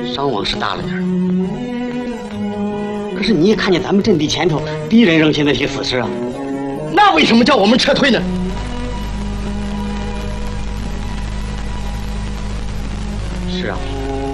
伤亡是大了点儿，可是你也看见咱们阵地前头敌人扔下那些死尸啊， 那为什么叫我们撤退呢？ 是啊，